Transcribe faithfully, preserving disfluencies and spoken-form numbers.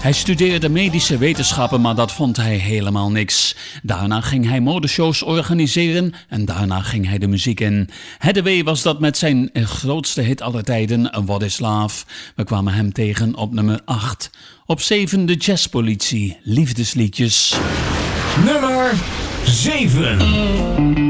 Hij studeerde medische wetenschappen, maar dat vond hij helemaal niks. Daarna ging hij modeshows organiseren en daarna ging hij de muziek in. Hathaway was dat met zijn grootste hit aller tijden, What is Love. We kwamen hem tegen op nummer acht. Op zeven de Jazzpolitie, liefdesliedjes. Nummer zeven.